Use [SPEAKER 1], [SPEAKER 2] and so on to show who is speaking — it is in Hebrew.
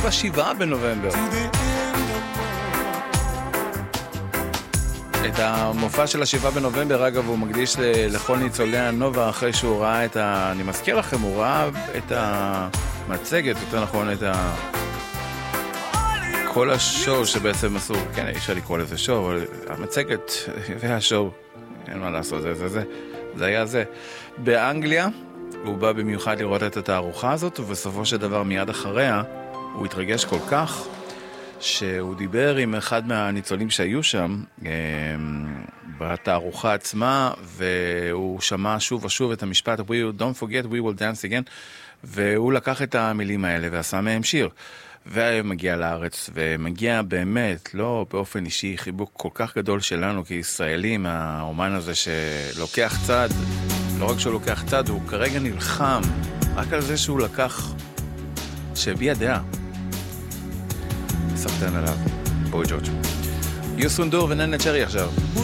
[SPEAKER 1] ב7 בנובמבר. את המופע של ה7 בנובמבר, אגב, הוא מקדיש לכל ניצולי הנובה אחרי שהוא ראה אני מזכיר לכם, הוא ראה את המצגת, יותר נכון, כל השואו שבעצם עשו, כן, אי אפשר לקרוא לזה שואו, אבל המצגת והשואו, אין מה לעשות, זה היה זה. באנגליה, הוא בא במיוחד לראות את התערוכה הזאת, ובסופו של דבר מיד אחריה, הוא התרגש כל כך, שהוא דיבר עם אחד מהניצולים שהיו שם, בתערוכה עצמה, והוא שמע שוב ושוב את המשפט, Don't forget, we will dance again, והוא לקח את המילים האלה ועשה מהם שיר. ומגיע לארץ, ומגיע באמת, לא באופן אישי, חיבוק כל כך גדול שלנו כישראלים, האומן הזה שלוקח צד, לא רק שהוא לוקח צד, הוא כרגע נלחם רק על זה שהוא לקח, שהביע דעה. סרטן עליו, בוי ג'ורג'. יוסונדור וננה צ'רי עכשיו.